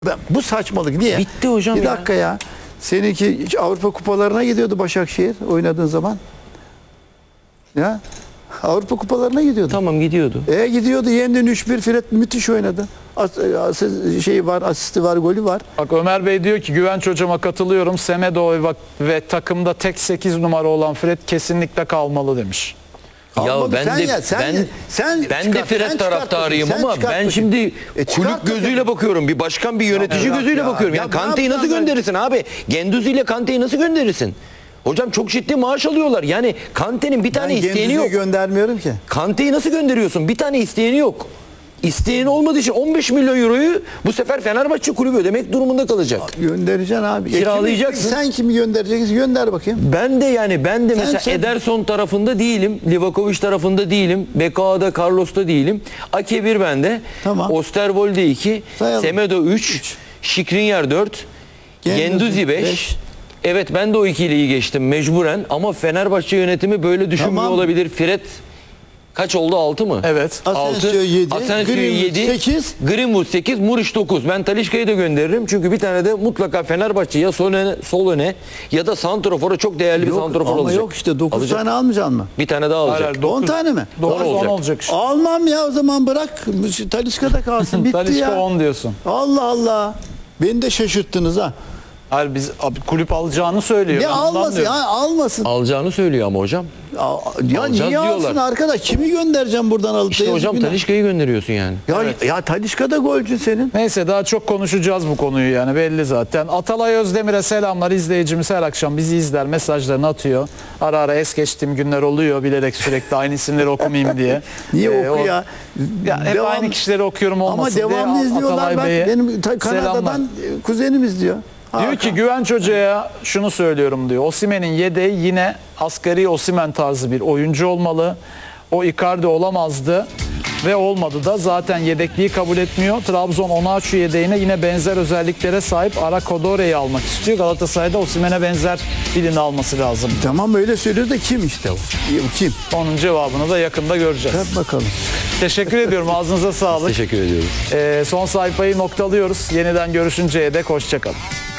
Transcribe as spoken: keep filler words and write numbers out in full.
Ben, bu saçmalık niye? Bitti hocam Bir ya. dakika ya. Seninki hiç Avrupa kupalarına gidiyordu Başakşehir oynadığın zaman. Ya Avrupa kupalarına gidiyordu. Tamam gidiyordu. E gidiyordu, yendin üç bir, Fred müthiş oynadı. As, as, şey var, asisti var, golü var. Bak Ömer Bey diyor ki Güvenç hocama katılıyorum. Semedo ve, ve takımda tek sekiz numara olan Fred kesinlikle kalmalı demiş. Kalmadı. Ya ben sen de ya, sen, ben sen ben çıkart, de Fred sen taraftarıyım çıkart, ama sen çıkart ben bakayım. şimdi E, çıkart kulüp bakayım. gözüyle bakıyorum. Bir başkan, bir yönetici Ya, gözüyle ya, bakıyorum. ya Yani ne Kante'yi nasıl yapacağım ben? gönderirsin abi? Gendüzi ile Kante'yi nasıl gönderirsin? Hocam çok ciddi maaş alıyorlar. Yani Kante'nin bir tane Ben isteyeni Gendüzi'yi yok. göndermiyorum ki. Kante'yi nasıl gönderiyorsun? Bir tane isteyeni yok. İsteyen olmadığı için on beş milyon euroyu bu sefer Fenerbahçe kulübü ödemek durumunda kalacak. Göndereceksin abi. E, Kiralayacaksın. kimi- sen kimi göndereceksin? Gönder bakayım. Ben de yani ben de Sen- mesela sen- Ederson tarafında değilim. Livakovic tarafında değilim. B K A'da Carlos'ta değilim. Ake bir bende. Tamam. Osterwolde iki. Sayalım. Semedo üç. Skriniar dört. Gendüzi Genduzi beş. beş. Evet ben de o ikiliyi geçtim mecburen ama Fenerbahçe yönetimi böyle düşünmüyor Tamam. olabilir. Fred kaç oldu? altı mı? Evet. Asensio yedi, Asensio Greenwood yedi, sekiz. Greenwood sekiz, Muriç dokuz. Ben Talisca'yı da gönderirim. Çünkü bir tane de mutlaka Fenerbahçe ya sol öne, sol öne ya da santrofora çok değerli bir Yok, santrofor ama alacak. yok işte dokuz Alacak. tane almayacaksın mı? Bir tane daha alacak. Hayır, on tane mi? dokuz on olacak. olacak işte. Almam ya, o zaman bırak. Talisca'da kalsın, bitti Talisca ya. on diyorsun. Allah Allah. Beni de şaşırttınız ha. Hayır biz abi, kulüp alacağını söylüyor. Ne Ben ondan almasın diyorum. ya, almasın. Alacağını söylüyor ama hocam. Ya, ya Alacağız niye alsın diyorlar. arkadaş? Kimi göndereceğim buradan alıp da İşte yazık hocam günah. Talisca'yı gönderiyorsun yani. Ya, ya Talisca da golcü senin. Neyse daha çok konuşacağız bu konuyu yani belli zaten. Atalay Özdemir'e selamlar. İzleyicimiz her akşam bizi izler, mesajlarını atıyor. Ara ara es geçtiğim günler oluyor bilerek sürekli aynı isimleri okumayayım diye. Niye Ee, oku o- ya? Ya hep Devam- aynı kişileri okuyorum olmasın Ama diye devamlı izliyorlar Atalay bak. Bey'e Benim ta- selamlar. Kanada'dan kuzenim izliyor. Diyor Hakan. ki Güvenç Hoca'ya şunu söylüyorum diyor. Osimhen'in yedeği yine asgari Osimhen tarzı bir oyuncu olmalı. O Icardi olamazdı ve olmadı da zaten yedekliği kabul etmiyor. Trabzon Onaçu yedeğine yine benzer özelliklere sahip Ara Kodore'yi almak istiyor. Galatasaray'da Osimhen'e benzer birini alması lazım. Tamam öyle söylüyoruz da kim işte o? Kim? Onun cevabını da yakında göreceğiz. Hep bakalım. Teşekkür ediyorum. Ağzınıza sağlık. Teşekkür ediyoruz. Ee, son sayfayı noktalıyoruz. Yeniden görüşünceye dek hoşçakalın.